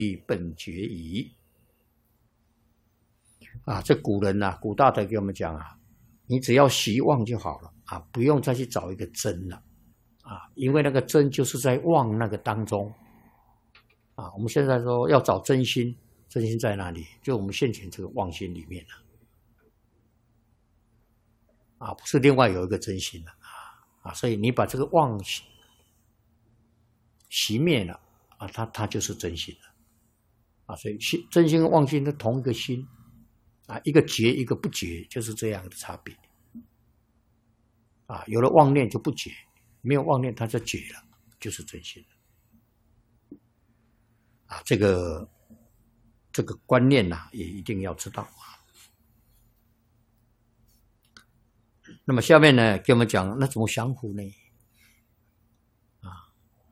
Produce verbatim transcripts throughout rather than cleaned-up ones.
本觉矣。啊，这古人啊，古大德给我们讲啊，你只要习妄就好了啊，不用再去找一个真了啊，因为那个真就是在妄那个当中啊。我们现在说要找真心，真心在哪里？就我们现前这个妄心里面了啊，不是另外有一个真心了啊啊，所以你把这个妄熄灭了啊，它它就是真心了啊，所以心真心跟妄心是同一个心。啊，一个觉，一个不觉，就是这样的差别。啊，有了妄念就不觉，没有妄念它就觉了，就是真心了。啊，这个这个观念呐、啊，也一定要知道啊。那么下面呢，给我们讲那怎么降伏呢？啊，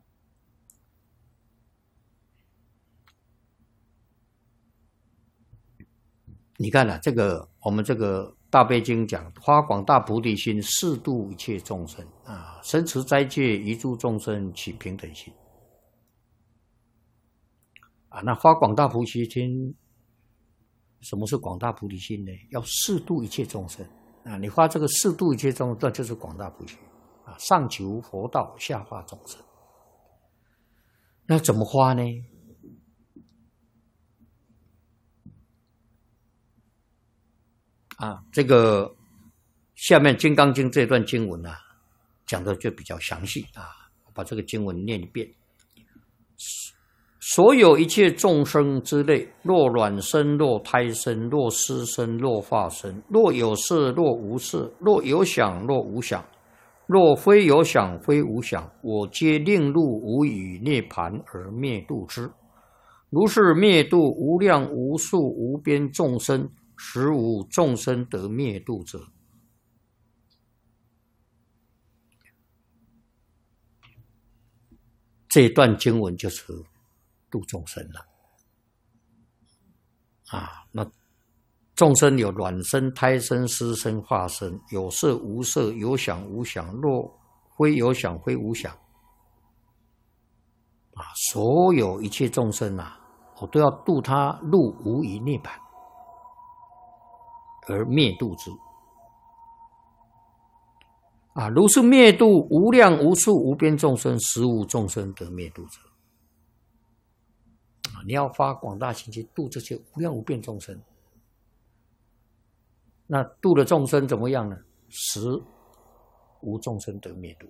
你看啊，这个我们这个大悲经讲，发广大菩提心，誓度一切众生啊，身持斋戒，一诸众生起平等心啊。那发广大菩提心，什么是广大菩提心呢？要誓度一切众生啊。你发这个誓度一切众生，那就是广大菩提啊。上求佛道，下化众生。那怎么发呢？啊，这个下面《金刚经》这段经文啊，讲的就比较详细啊。我把这个经文念一遍：所有一切众生之类，若卵生，若胎生，若湿生，若化生，若有色，若无色，若有想，若无想，若非有想，非无想，我皆令入无余涅盘而灭度之。如是灭度无量无数无边众生。实无众生得灭度者。这一段经文就是度众生了啊。那众生有卵生、胎生、湿生、化生，有色无色，有想无想，若非有想，非无想啊。所有一切众生啊，我都要度他入无余涅槃。而灭度之啊！如是灭度无量无数无边众生，实无众生得灭度者啊！你要发广大心去度这些无量无边众生，那度的众生怎么样呢？实无众生得灭度。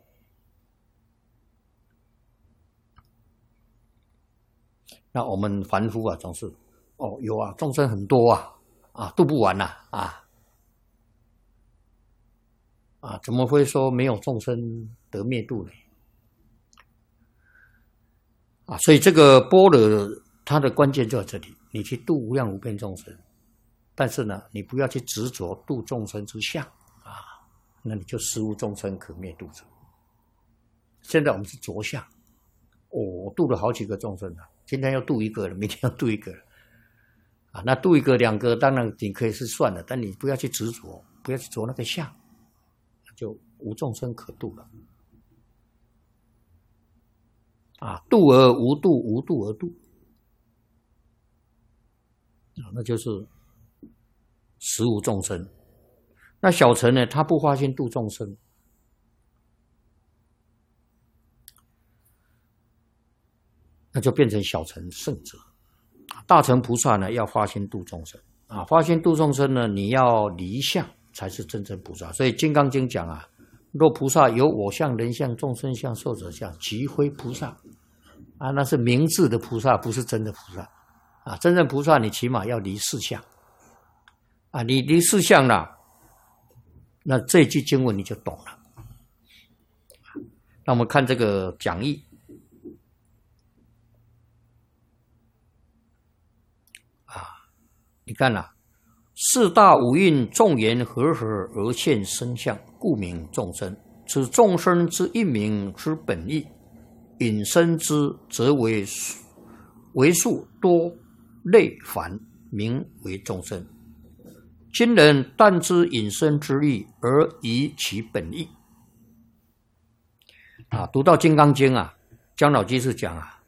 那我们凡夫啊，总是哦，有啊，众生很多啊。啊，度不完呐！啊啊，怎么会说没有众生得灭度呢？啊，所以这个般若它的关键就在这里，你去度无量无边众生，但是呢，你不要去执着度众生之相啊，那你就实无众生可灭度者。现在我们是着相，哦，我度了好几个众生了，今天要度一个了，明天要度一个了。啊，那度一个两个，当然你可以是算了，但你不要去执着，不要去着那个相，就无众生可度了。啊，度而无度，无度而度，啊，那就是实无众生。那小乘呢，他不发心度众生，那就变成小乘圣者。大乘菩萨呢，要发心度众生啊！发心度众生呢，你要离相，才是真正菩萨。所以《金刚经》讲啊，若菩萨有我相、人相、众生相、寿者相，即非菩萨啊！那是明智的菩萨，不是真的菩萨啊！真正菩萨，你起码要离四相啊！你离四相了，那这句经文你就懂了。那我们看这个讲义。你看啊，四大五蕴众缘和合而现生相，故名众生。此众生之一名之本意，引申之则为为数多类繁，名为众生。今人但知引申之意，而移其本意。啊，读到《金刚经》啊，姜老居士讲啊，